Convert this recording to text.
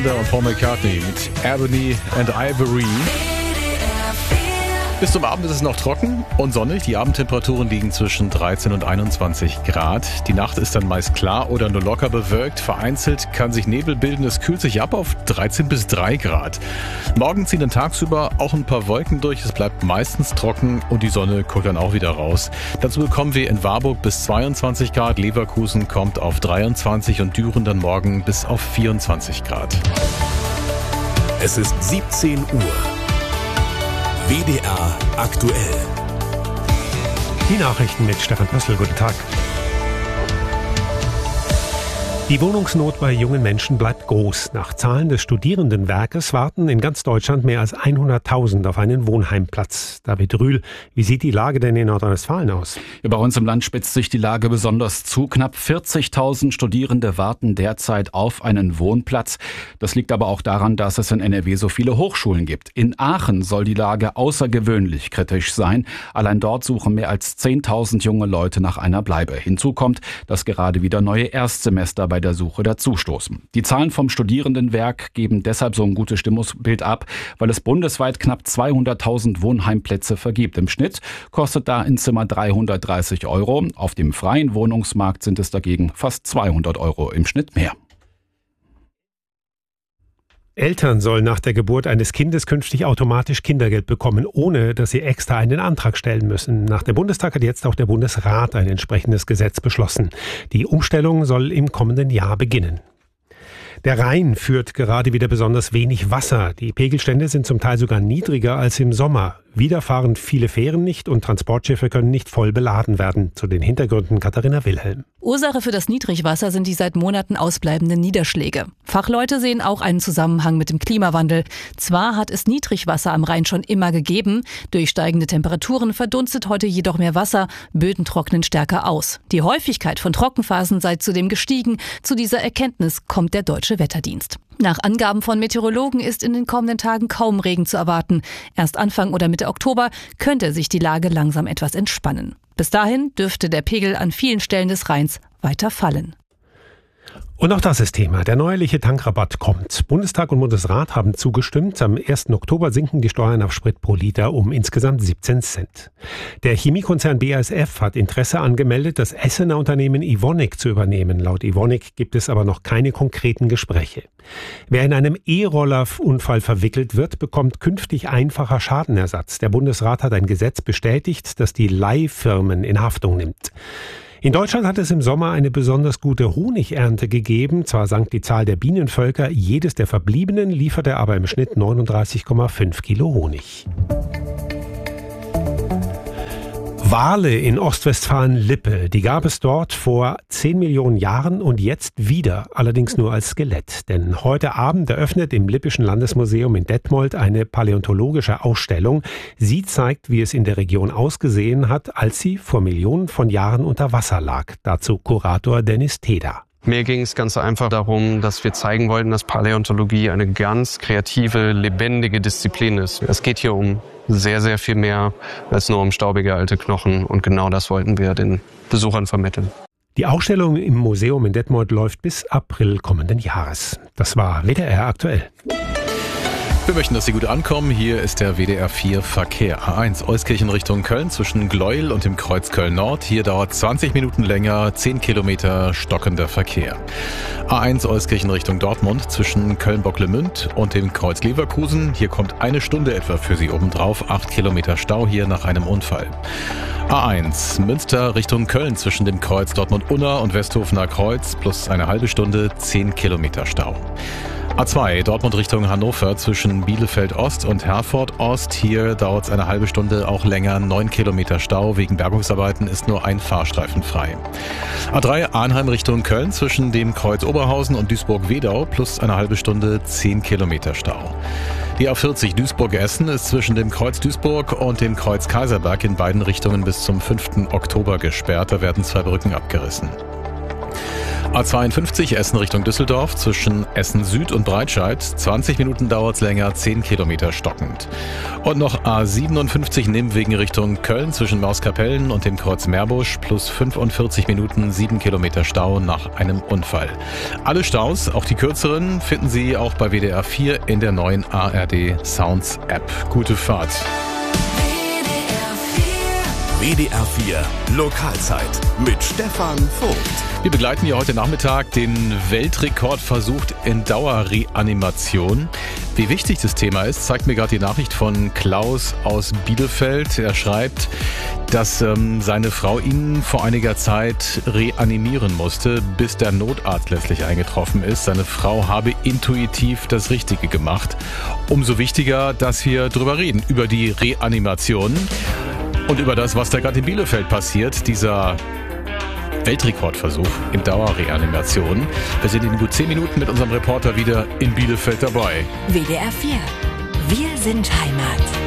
Und Paul McCartney mit Ebony and Ivory. Bis zum Abend ist es noch trocken und sonnig. Die Abendtemperaturen liegen zwischen 13 und 21 Grad. Die Nacht ist dann meist klar oder nur locker bewölkt. Vereinzelt kann sich Nebel bilden. Es kühlt sich ab auf 13 bis 3 Grad. Morgen ziehen dann tagsüber auch ein paar Wolken durch. Es bleibt meistens trocken und die Sonne guckt dann auch wieder raus. Dazu bekommen wir in Warburg bis 22 Grad. Leverkusen kommt auf 23 und Düren dann morgen bis auf 24 Grad. Es ist 17 Uhr. WDR aktuell. Die Nachrichten mit Stefan Pössl. Guten Tag. Die Wohnungsnot bei jungen Menschen bleibt groß. Nach Zahlen des Studierendenwerkes warten in ganz Deutschland mehr als 100.000 auf einen Wohnheimplatz. David Rühl, wie sieht die Lage denn in Nordrhein-Westfalen aus? Ja, bei uns im Land spitzt sich die Lage besonders zu. Knapp 40.000 Studierende warten derzeit auf einen Wohnplatz. Das liegt aber auch daran, dass es in NRW so viele Hochschulen gibt. In Aachen soll die Lage außergewöhnlich kritisch sein. Allein dort suchen mehr als 10.000 junge Leute nach einer Bleibe. Hinzu kommt, dass gerade wieder neue Erstsemester bei der Suche dazustoßen. Die Zahlen vom Studierendenwerk geben deshalb so ein gutes Stimmungsbild ab, weil es bundesweit knapp 200.000 Wohnheimplätze vergibt. Im Schnitt kostet da ein Zimmer 330 Euro. Auf dem freien Wohnungsmarkt sind es dagegen fast 200 Euro im Schnitt mehr. Eltern sollen nach der Geburt eines Kindes künftig automatisch Kindergeld bekommen, ohne dass sie extra einen Antrag stellen müssen. Nach dem Bundestag hat jetzt auch der Bundesrat ein entsprechendes Gesetz beschlossen. Die Umstellung soll im kommenden Jahr beginnen. Der Rhein führt gerade wieder besonders wenig Wasser. Die Pegelstände sind zum Teil sogar niedriger als im Sommer. Wieder fahren viele Fähren nicht und Transportschiffe können nicht voll beladen werden. Zu den Hintergründen Katharina Wilhelm. Ursache für das Niedrigwasser sind die seit Monaten ausbleibenden Niederschläge. Fachleute sehen auch einen Zusammenhang mit dem Klimawandel. Zwar hat es Niedrigwasser am Rhein schon immer gegeben, durch steigende Temperaturen verdunstet heute jedoch mehr Wasser, Böden trocknen stärker aus. Die Häufigkeit von Trockenphasen sei zudem gestiegen. Zu dieser Erkenntnis kommt der Deutsche Wetterdienst. Nach Angaben von Meteorologen ist in den kommenden Tagen kaum Regen zu erwarten. Erst Anfang oder Mitte Oktober könnte sich die Lage langsam etwas entspannen. Bis dahin dürfte der Pegel an vielen Stellen des Rheins weiter fallen. Und auch das ist Thema. Der neuerliche Tankrabatt kommt. Bundestag und Bundesrat haben zugestimmt. Am 1. Oktober sinken die Steuern auf Sprit pro Liter um insgesamt 17 Cent. Der Chemiekonzern BASF hat Interesse angemeldet, das Essener Unternehmen Evonik zu übernehmen. Laut Evonik gibt es aber noch keine konkreten Gespräche. Wer in einem E-Roller-Unfall verwickelt wird, bekommt künftig einfacher Schadenersatz. Der Bundesrat hat ein Gesetz bestätigt, das die Leihfirmen in Haftung nimmt. In Deutschland hat es im Sommer eine besonders gute Honigernte gegeben. Zwar sank die Zahl der Bienenvölker, jedes der Verbliebenen lieferte aber im Schnitt 39,5 Kilo Honig. Wale in Ostwestfalen-Lippe, die gab es dort vor 10 Millionen Jahren und jetzt wieder, allerdings nur als Skelett. Denn heute Abend eröffnet im Lippischen Landesmuseum in Detmold eine paläontologische Ausstellung. Sie zeigt, wie es in der Region ausgesehen hat, als sie vor Millionen von Jahren unter Wasser lag. Dazu Kurator Dennis Teda. Mir ging es ganz einfach darum, dass wir zeigen wollten, dass Paläontologie eine ganz kreative, lebendige Disziplin ist. Es geht hier um sehr, sehr viel mehr als nur um staubige alte Knochen. Und genau das wollten wir den Besuchern vermitteln. Die Ausstellung im Museum in Detmold läuft bis April kommenden Jahres. Das war WDR aktuell. Wir möchten, dass Sie gut ankommen. Hier ist der WDR 4 Verkehr. A1 Euskirchen Richtung Köln zwischen Gleuel und dem Kreuz Köln-Nord. Hier dauert 20 Minuten länger, 10 Kilometer stockender Verkehr. A1 Euskirchen Richtung Dortmund zwischen Köln-Bocklemünd und dem Kreuz Leverkusen. Hier kommt eine Stunde etwa für Sie obendrauf. 8 Kilometer Stau hier nach einem Unfall. A1 Münster Richtung Köln zwischen dem Kreuz Dortmund-Unna und Westhofener Kreuz plus eine halbe Stunde, 10 Kilometer Stau. A2 Dortmund Richtung Hannover zwischen Bielefeld Ost und Herford Ost. Hier dauert es eine halbe Stunde, auch länger, 9 Kilometer Stau. Wegen Bergungsarbeiten ist nur ein Fahrstreifen frei. A3 Arnheim Richtung Köln zwischen dem Kreuz Oberhausen und Duisburg-Wedau plus eine halbe Stunde, 10 Kilometer Stau. Die A40 Duisburg-Essen ist zwischen dem Kreuz Duisburg und dem Kreuz Kaiserberg in beiden Richtungen bis zum 5. Oktober gesperrt. Da werden 2 Brücken abgerissen. A52 Essen Richtung Düsseldorf zwischen Essen Süd und Breitscheid. 20 Minuten dauert es länger, 10 Kilometer stockend. Und noch A57 Nimwegen Richtung Köln zwischen Mauskapellen und dem Kreuz Meerbusch plus 45 Minuten, 7 Kilometer Stau nach einem Unfall. Alle Staus, auch die kürzeren, finden Sie auch bei WDR 4 in der neuen ARD Sounds App. Gute Fahrt. WDR 4 Lokalzeit mit Stefan Vogt. Wir begleiten hier heute Nachmittag den Weltrekordversuch in Dauerreanimation. Wie wichtig das Thema ist, zeigt mir gerade die Nachricht von Klaus aus Bielefeld. Er schreibt, dass seine Frau ihn vor einiger Zeit reanimieren musste, bis der Notarzt letztlich eingetroffen ist. Seine Frau habe intuitiv das Richtige gemacht. Umso wichtiger, dass wir drüber reden, über die Reanimation. Und über das, was da gerade in Bielefeld passiert, dieser Weltrekordversuch in Dauerreanimation. Wir sind in gut 10 Minuten mit unserem Reporter wieder in Bielefeld dabei. WDR 4. Wir sind Heimat.